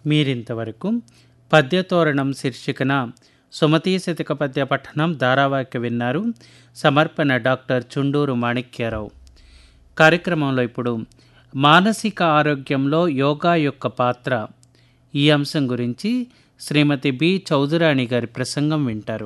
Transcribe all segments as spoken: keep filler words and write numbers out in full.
మీరింతవరకు పద్యతోరణం శీర్షికన సుమతీ శతక పద్య పఠనం ధారావాహిక విన్నారు. సమర్పణ డాక్టర్ చుండూరు మాణిక్యారావు. కార్యక్రమంలో ఇప్పుడు మానసిక ఆరోగ్యంలో యోగా యొక్క పాత్ర, ఈ అంశం గురించి శ్రీమతి బి చౌదరాణి గారి ప్రసంగం వింటారు.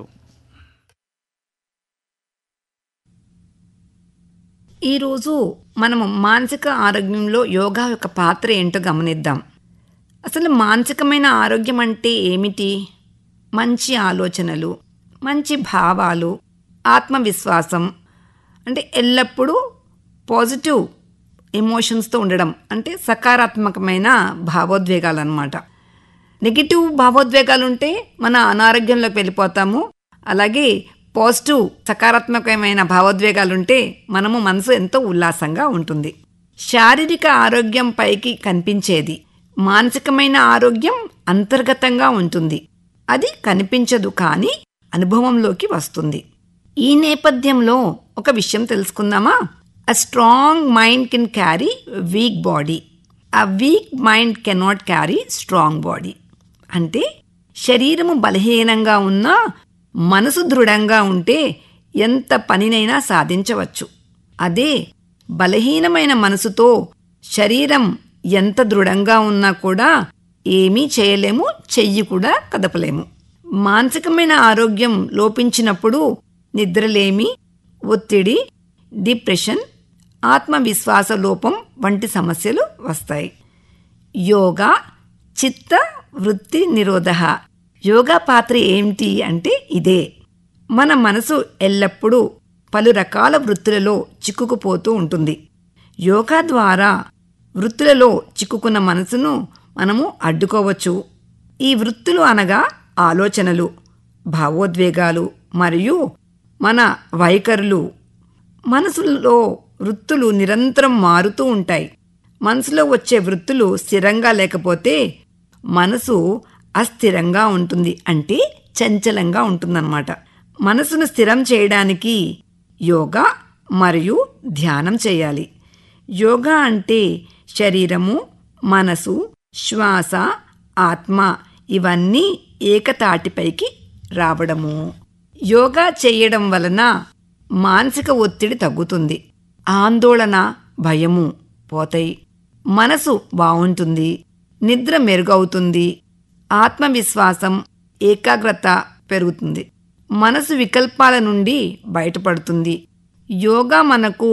ఈరోజు మనము మానసిక ఆరోగ్యంలో యోగా యొక్క పాత్ర ఏంటో గమనిద్దాం. అసలు మానసికమైన ఆరోగ్యం అంటే ఏమిటి? మంచి ఆలోచనలు, మంచి భావాలు, ఆత్మవిశ్వాసం, అంటే ఎల్లప్పుడూ పాజిటివ్ ఎమోషన్స్తో ఉండడం, అంటే సకారాత్మకమైన భావోద్వేగాలు అన్నమాట. నెగిటివ్ భావోద్వేగాలు ఉంటే మన అనారోగ్యంలోకి వెళ్ళిపోతాము. అలాగే పాజిటివ్ సకారాత్మకమైన భావోద్వేగాలు ఉంటే మనము మనసు ఎంతో ఉల్లాసంగా ఉంటుంది. శారీరక ఆరోగ్యం పైకి కనిపించేది, మానసికమైన ఆరోగ్యం అంతర్గతంగా ఉంటుంది. అది కనిపించదు, కానీ అనుభవంలోకి వస్తుంది. ఈ నేపథ్యంలో ఒక విషయం తెలుసుకుందామా? A strong mind can carry week body, a week mind cannot carry strong body. అంటే శరీరము బలహీనంగా ఉన్నా మనసు దృఢంగా ఉంటే ఎంత పనినైనా సాధించవచ్చు. అదే బలహీనమైన మనసుతో శరీరం ఎంత దృఢంగా ఉన్నా కూడా ఏమీ చేయలేము, చెయ్యి కూడా కదపలేము. మానసికమైన ఆరోగ్యం లోపించినప్పుడు నిద్రలేమి, ఒత్తిడి, డిప్రెషన్, ఆత్మవిశ్వాస లోపం వంటి సమస్యలు వస్తాయి. యోగా చిత్త వృత్తి నిరోధ. యోగా పాత్ర ఏమిటి అంటే ఇదే. మన మనసు ఎల్లప్పుడూ పలు రకాల వృత్తులలో చిక్కుకుపోతూ ఉంటుంది. యోగా ద్వారా వృత్తులలో చిక్కుకున్న మనసును మనము అడ్డుకోవచ్చు. ఈ వృత్తులు అనగా ఆలోచనలు, భావోద్వేగాలు మరియు మన వైఖరులు. మనసులో వృత్తులు నిరంతరం మారుతూ ఉంటాయి. మనసులో వచ్చే వృత్తులు స్థిరంగా లేకపోతే మనసు అస్థిరంగా ఉంటుంది, అంటే చంచలంగా ఉంటుందన్నమాట. మనసును స్థిరం చేయడానికి యోగా మరియు ధ్యానం చేయాలి. యోగా అంటే శరీరము, మనసు, శ్వాస, ఆత్మ ఇవన్నీ ఏకతాటిపైకి రావడము. యోగా చేయడం వలన మానసిక ఒత్తిడి తగ్గుతుంది, ఆందోళన, భయము పోతాయి, మనసు బాగుంటుంది, నిద్ర మెరుగవుతుంది, ఆత్మవిశ్వాసం, ఏకాగ్రత పెరుగుతుంది, మనసు వికల్పాల నుండి బయటపడుతుంది. యోగా మనకు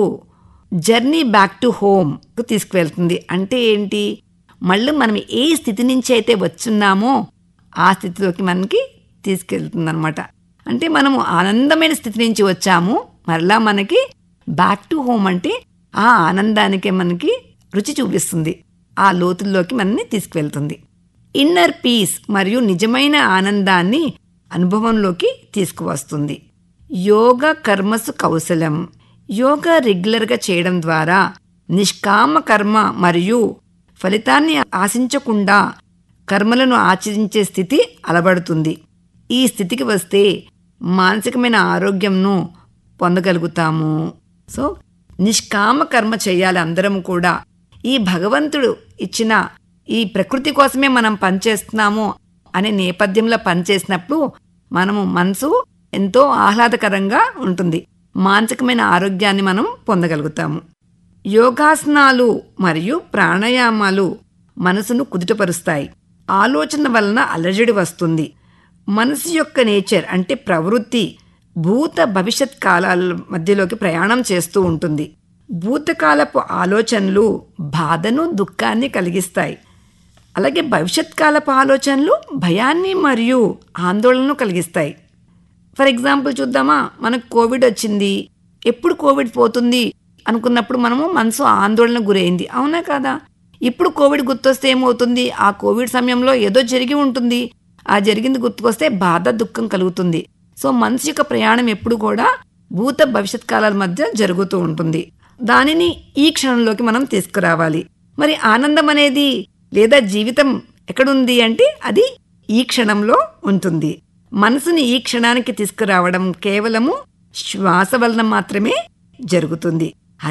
జర్నీ బ్యాక్ టు హోమ్ తీసుకువెళ్తుంది. అంటే ఏంటి? మళ్ళీ మనం ఏ స్థితి నుంచి అయితే వచ్చున్నామో ఆ స్థితిలోకి మనకి తీసుకెళ్తుంది అనమాట. అంటే మనము ఆనందమైన స్థితి నుంచి వచ్చాము, మరలా మనకి బ్యాక్ టు హోమ్ అంటే ఆ ఆనందానికే మనకి రుచి చూపిస్తుంది, ఆ లోతుల్లోకి మనల్ని తీసుకువెళ్తుంది. ఇన్నర్ పీస్ మరియు నిజమైన ఆనందాన్ని అనుభవంలోకి తీసుకువస్తుంది. యోగా కర్మసు కౌశలం. యోగా రెగ్యులర్గా చేయడం ద్వారా నిష్కామ కర్మ మరియు ఫలితాన్ని ఆశించకుండా కర్మలను ఆచరించే స్థితి అలవడుతుంది. ఈ స్థితికి వస్తే మానసికమైన ఆరోగ్యంను పొందగలుగుతాము. సో నిష్కామ కర్మ చేయాలి అందరం కూడా. ఈ భగవంతుడు ఇచ్చిన ఈ ప్రకృతి కోసమే మనం పనిచేస్తున్నాము అనే నేపథ్యంలో పనిచేసినప్పుడు మనము మనసు ఎంతో ఆహ్లాదకరంగా ఉంటుంది, మానసికమైన ఆరోగ్యాన్ని మనం పొందగలుగుతాము. యోగాసనాలు మరియు ప్రాణాయామాలు మనసును కుదుటపరుస్తాయి. ఆలోచన వలన అలజడి వస్తుంది. మనసు యొక్క నేచర్ అంటే ప్రవృత్తి భూత భవిష్యత్ కాలాల మధ్యలోకి ప్రయాణం చేస్తూ ఉంటుంది. భూతకాలపు ఆలోచనలు బాధను, దుఃఖాన్ని కలిగిస్తాయి. అలాగే భవిష్యత్ కాలపు ఆలోచనలు భయాన్ని మరియు ఆందోళనను కలిగిస్తాయి. ఫర్ ఎగ్జాంపుల్ చూద్దామా, మనకు కోవిడ్ వచ్చింది, ఎప్పుడు కోవిడ్ పోతుంది అనుకున్నప్పుడు మనము మనసు ఆందోళన గురైంది, అవునా కాదా? ఇప్పుడు కోవిడ్ గుర్తొస్తే ఏమవుతుంది? ఆ కోవిడ్ సమయంలో ఏదో జరిగి ఉంటుంది, ఆ జరిగింది గుర్తుకొస్తే బాధ, దుఃఖం కలుగుతుంది. సో మనసు యొక్క ప్రయాణం ఎప్పుడు కూడా భూత భవిష్యత్ కాలాల మధ్య జరుగుతూ ఉంటుంది. దానిని ఈ క్షణంలోకి మనం తీసుకురావాలి. మరి ఆనందం అనేది లేదా జీవితం ఎక్కడుంది అంటే అది ఈ క్షణంలో ఉంటుంది. మనసుని ఈ క్షణానికి తీసుకురావడం కేవలము శ్వాస వలన మాత్రమే జరుగుతుంది.